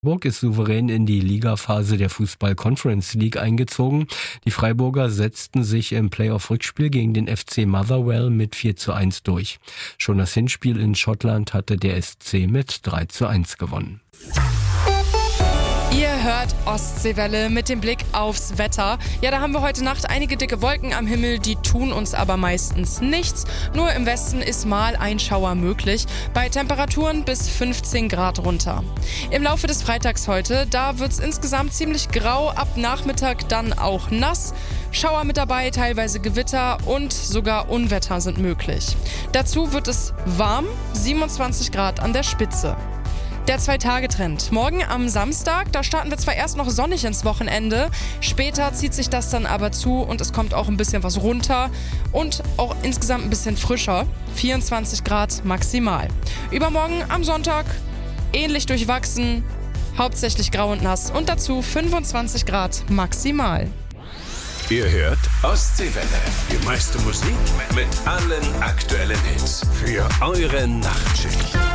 Freiburg ist souverän in die Ligaphase der Fußball-Conference League eingezogen. Die Freiburger setzten sich im Playoff-Rückspiel gegen den FC Motherwell mit 4:1 durch. Schon das Hinspiel in Schottland hatte der SC mit 3:1 gewonnen. Ihr hört Ostseewelle mit dem Blick aufs Wetter. Ja, da haben wir heute Nacht einige dicke Wolken am Himmel, die tun uns aber meistens nichts. Nur im Westen ist mal ein Schauer möglich, bei Temperaturen bis 15 Grad runter. Im Laufe des Freitags heute, da wird es insgesamt ziemlich grau, ab Nachmittag dann auch nass. Schauer mit dabei, teilweise Gewitter und sogar Unwetter sind möglich. Dazu wird es warm, 27 Grad an der Spitze. Der 2-Tage-Trend. Morgen am Samstag, da starten wir zwar erst noch sonnig ins Wochenende, später zieht sich das dann aber zu und es kommt auch ein bisschen was runter und auch insgesamt ein bisschen frischer. 24 Grad maximal. Übermorgen am Sonntag ähnlich durchwachsen, hauptsächlich grau und nass und dazu 25 Grad maximal. Ihr hört Ostseewelle. Die meiste Musik mit allen aktuellen Hits für eure Nachtschicht.